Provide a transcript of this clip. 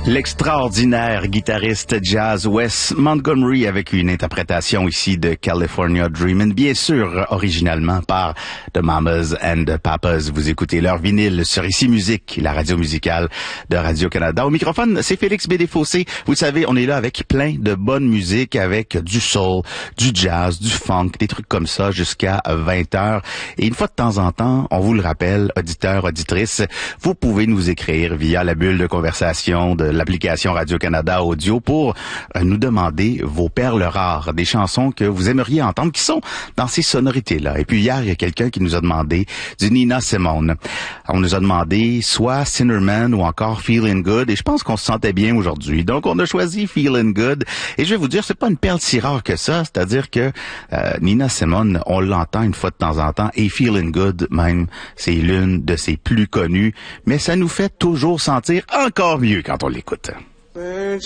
L'extraordinaire guitariste jazz Wes Montgomery avec une interprétation ici de California Dreamin', bien sûr originalement par The Mamas and the Papas. Vous écoutez leur vinyle sur Ici Musique, la radio musicale de Radio-Canada. Au microphone, c'est Félix Bédéfossé. Vous le savez, on est là avec plein de bonne musique, avec du soul, du jazz, du funk, des trucs comme ça jusqu'à 20h. Et une fois de temps en temps, on vous le rappelle, auditeurs, auditrices, vous pouvez nous écrire via la bulle de conversation de l'application Radio-Canada Audio pour nous demander vos perles rares, des chansons que vous aimeriez entendre qui sont dans ces sonorités-là. Et puis hier, il y a quelqu'un qui nous a demandé du Nina Simone. On nous a demandé soit Sinnerman ou encore Feelin' Good et je pense qu'on se sentait bien aujourd'hui. Donc on a choisi Feelin' Good et je vais vous dire, c'est pas une perle si rare que ça, c'est-à-dire que Nina Simone, on l'entend une fois de temps en temps et Feelin' Good même, c'est l'une de ses plus connues, mais ça nous fait toujours sentir encore mieux quand on l'écoute. When